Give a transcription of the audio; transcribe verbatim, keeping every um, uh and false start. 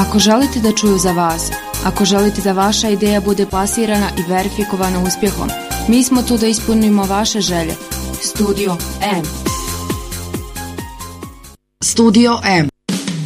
Ako želite da čuju za vas, ako želite da vaša ideja bude plasirana i verifikovana uspjehom, mi smo tu da ispunimo vaše želje. Studio M. Studio M.